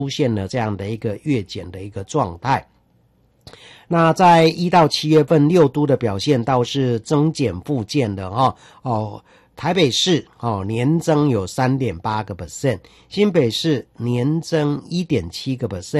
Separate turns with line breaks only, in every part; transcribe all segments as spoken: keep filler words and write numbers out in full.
出现了这样的一个月减的一个状态。那在一到七月份六都的表现倒是增减互见的哈哦。台北市哦年增有 百分之三点八， 新北市年增 一点七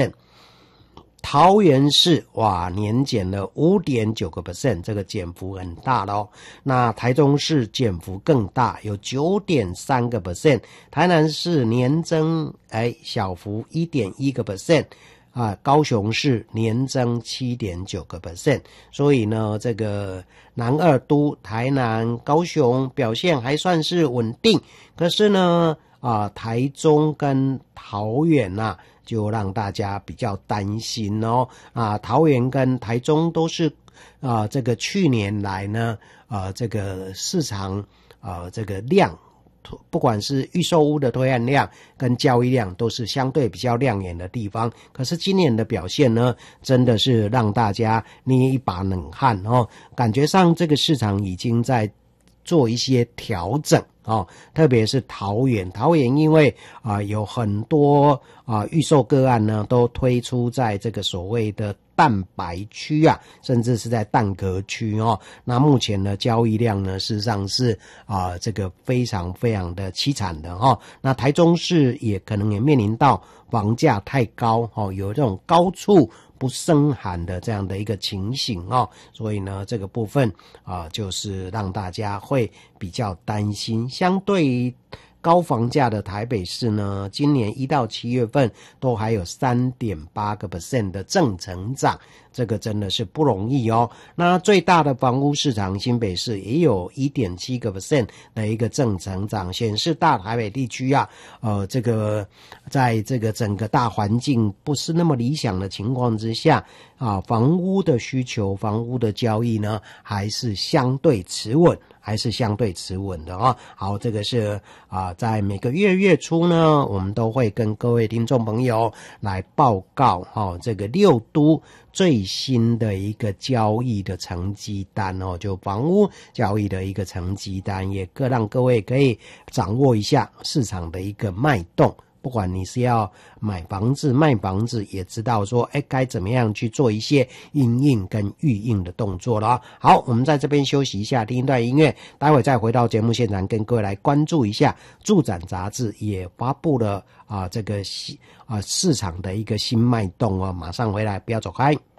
桃园市哇年减了 百分之五点九， 这个减幅很大咯。那台中市减幅更大，有 百分之九点三， 台南市年增哎小幅 一点一 啊，高雄市年增 百分之七点九， 所以呢这个南二都台南高雄表现还算是稳定，可是呢啊台中跟桃园啊就让大家比较担心哦。啊桃园跟台中都是啊这个去年来呢啊这个市场啊这个量，不管是预售屋的推案量跟交易量都是相对比较亮眼的地方，可是今年的表现呢真的是让大家捏一把冷汗哦，感觉上这个市场已经在做一些调整哦，特别是桃园，桃园因为啊、呃、有很多啊、呃、预售个案呢都推出在这个所谓的蛋白区啊，甚至是在蛋壳区哦。那目前的交易量呢，事实上是啊、呃、这个非常非常的凄惨的哈、哦。那台中市也可能也面临到房价太高哦，有这种高处不胜寒的这样的一个情形哦，所以呢这个部分啊、呃、就是让大家会比较担心。相对于高房价的台北市呢，今年一到七月份都还有 百分之三点八 的正成长，这个真的是不容易哦。那最大的房屋市场新北市也有 一点七 的一个正成长，显示大台北地区啊呃这个在这个整个大环境不是那么理想的情况之下啊，房屋的需求房屋的交易呢还是相对持稳还是相对持稳的哦。好，这个是啊，在每个月月初呢，我们都会跟各位听众朋友来报告哦，这个六都最新的一个交易的成绩单哦，就房屋交易的一个成绩单，也各让各位可以掌握一下市场的一个脉动。不管你是要买房子卖房子，也知道说哎该怎么样去做一些因应跟预应的动作了。好，我们在这边休息一下，听一段音乐，待会再回到节目现场跟各位来关注一下住展杂志也发布了啊这个啊市场的一个新脉动哦，马上回来，不要走开。